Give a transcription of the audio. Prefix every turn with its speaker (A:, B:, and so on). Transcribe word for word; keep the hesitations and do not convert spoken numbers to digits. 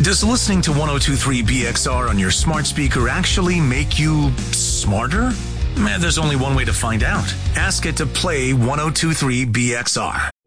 A: Does listening to one oh two point three B X R on your smart speaker actually make you smarter? Man, there's only one way to find out. Ask it to play one oh two point three B X R.